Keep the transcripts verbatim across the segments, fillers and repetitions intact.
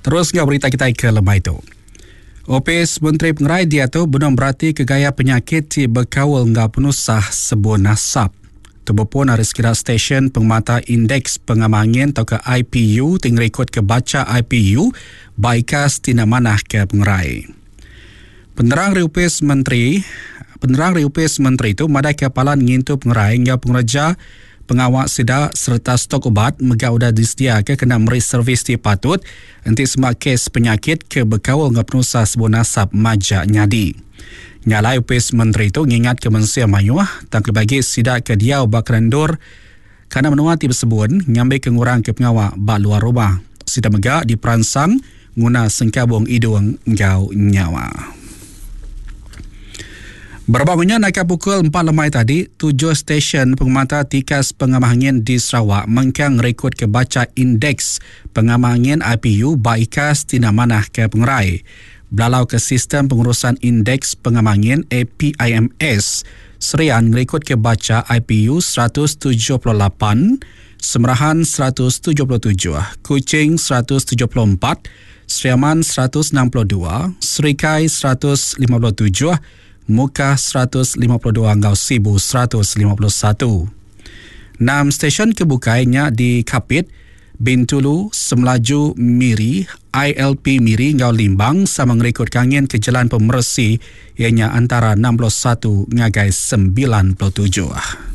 Terus ngau berita kita ke lemah itu. Opis Menteri Pengerai dia tu belum berarti kegaya penyakit ti berkawal ngau penusah sebuah nasab. Tubuh pun ada sekira stesen pengamata indeks pengamangin atau ke I P U tinggal ikut ke baca I P U baikas tina manah ke Pengerai. Penerang Riupis Menteri Penerang Riupis Menteri itu madai kepalan ngintu Pengerai ngau pengereja pengawak sida serta stok ubat mega udah disdia ke kena meri servis ti patut nanti semak kes penyakit ke berkawal ngau penusah sebuah nasab majak nyadi. Nyalai Upis Menteri itu ngingat ke Manusia Mayuah tak bagi sidak ke dia ubah kerandur kerana menuati bersebut nyambil kengurang ke pengawak bak luar rumah. Sida mega diperansang guna sengkabung hidung ngau nyawa. Berbangunnya naik pukul empat lemai tadi, tujuh stesen pengamata tikas pengamah angin di Sarawak mengkang rekod ke baca indeks pengamah angin I P U baikas tina manah ke Pengerai. Belalau ke sistem pengurusan indeks pengamah angin A P I M S, Serian rekod ke baca I P U seratus tujuh puluh lapan, Semerahan seratus tujuh puluh tujuh, Kuching seratus tujuh puluh empat, Seriaman seratus enam puluh dua, Serikai seratus lima puluh tujuh, Muka seratus lima puluh dua, Ngau Sibu seratus lima puluh satu. Enam stesen kebukainya di Kapit, Bintulu, Semelaju, Miri, I L P Miri, Ngau Limbang sama ngerekod kangin ke Jalan Pemersi ianya antara enam puluh satu ngagai sembilan puluh tujuh.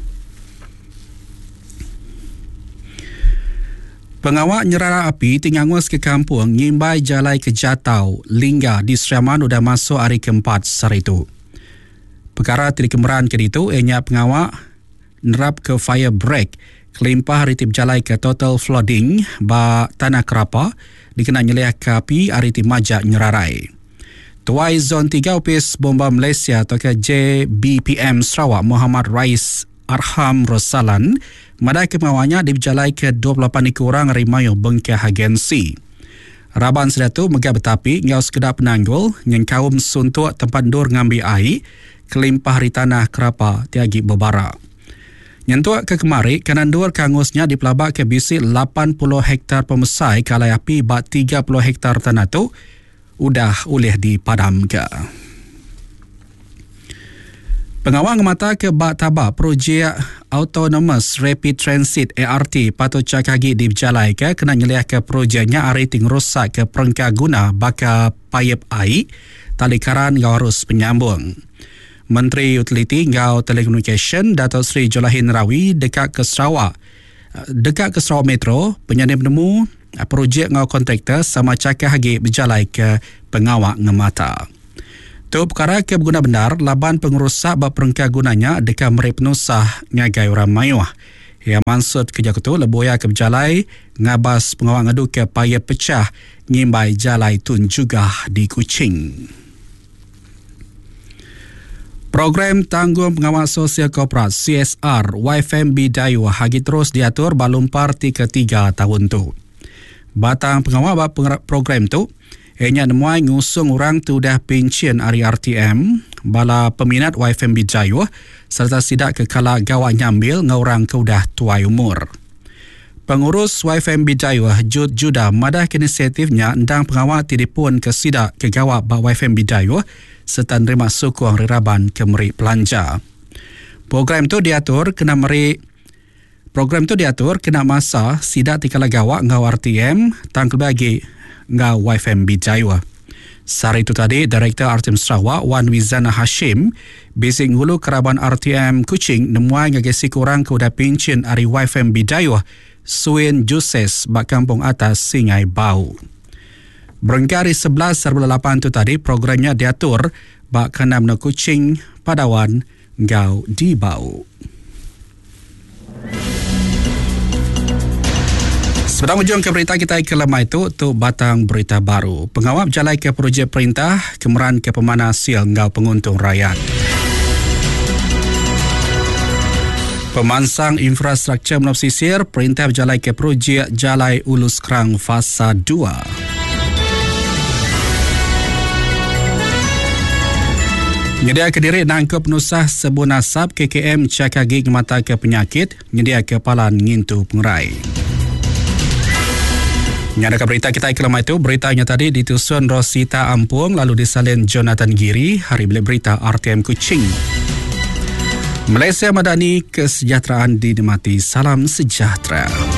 Pengawak nyerara api tinggangus ke kampung ngimbai jalai ke Jatau, Lingga di Seriaman udah masuk hari keempat sehari itu. Perkara tidak kemeran ke itu, ianya pengawak nerap ke fire break, kelimpah hari tip jalai ke total flooding ba Tanah Kerapa, dikena nyeliah ke api hari tip majak nyerarai. Tuai Zon tiga Opis Bomba Malaysia atau ke J B P M Sarawak Muhammad Rais Arham Rosalan, madai pengawaknya diberjalai ke dua puluh lapan orang rimayu bengke agensi. Raban sedatu megah betapi ngau sekedar penanggul yang kaum suntuk tempat dur ngambil air kelimpah hari Tanah Kerapa tiagi berbara. Nyentuak ke kemari, kanan dur kangusnya dipelabak ke bisi lapan puluh hektar pemesai kalai api bak tiga puluh hektar tanah tu udah boleh dipadam ke. Pengawang mata ke bak tabak projek Autonomous Rapid Transit A R T patut cakagi diberjalai ke kena nyeliah ke projeknya hari ting rosak ke perengka guna baka payap air talikaran ngau harus penyambung. Menteri Utiliti ngau Telekomunikasi Dato' Sri Jolahin Rawi dekat ke Sarawak. Dekat ke Sarawak Metro, penyanding menemu projek ngau kontraktor sama cakap hagi berjalai ke pengawak ngemata. Tu perkara ke berguna benar, laban pengurusak bak perengka gunanya dekat meri penusah ngagai orang mayuah. Yang maksud kerja tu leboya ke berjalai ngabas pengawak ngadu ke payah pecah ngimbai jalai tun juga di Kuching. Program Tanggung Pengawal Sosial Korporat C S R Y F M B Dayu hagi terus diatur balumpar tiga tiga tahun tu. Batang pengawal program tu ianya nemuai ngusung orang tu dah pension hari R T M bala peminat Y F M B Dayu serta sidak ke kala gawak nyambil ngorang ke udah tuai umur. Pengurus Y F M B Dayu Jud Juda madah ke inisiatifnya endang pengawal tidipun ke sidak ke gawak bak Y F M B Dayu serta nerima sukong riraban ke meri pelanja. Program tu diatur kena meri program tu diatur kena masa sidak tikala gawak ngau R T M tangkel bagi ngau Y F M B Dayu. Sehari itu tadi, Direktur R T M Sarawak Wan Wizana Hashim bising hulu keraban R T M Kuching nemuai ngagesi kurang ke udah pension hari Y F M B Dayu Suin Juses bak kampung atas Singai Bau. Berengkari sebelas serba lapan tu tadi programnya diatur bak kena mena Kuching, Padawan, ngau di Bau. Sebelum ujung ke berita kita ke lemah itu, tu batang berita baru. Pengawal berjalai ke projek perintah, kemeran ke pemanah sil ngau penguntung rakyat. Pemansang infrastruktur menopsisir, perintah berjalai ke projek Jalai Ulus Kerang Fasa dua. Nyedia Kediri nangkep penusah sebuah nasab K K M cakagi mata ke penyakit, nyedia kepalan ngintu Pengerai. Nyadakan berita kita iklan itu, beritanya tadi ditusun Rosita Ampung, lalu disalin Jonathan Giri. Hari Bilik Berita R T M Kuching. Malaysia Madani, kesejahteraan dinikmati. Salam sejahtera.